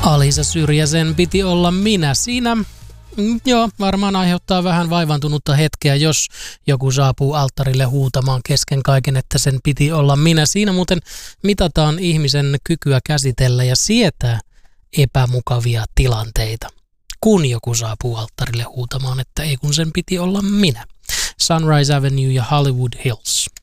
Alisa Syrjäsen piti olla minä. Siinä joo, varmaan aiheuttaa vähän vaivantunutta hetkeä, jos joku saapuu alttarille huutamaan kesken kaiken, että sen piti olla minä. Siinä muuten mitataan ihmisen kykyä käsitellä ja sietää epämukavia tilanteita, kun joku saapuu alttarille huutamaan, että ei kun sen piti olla minä. Sunrise Avenue ja Hollywood Hills.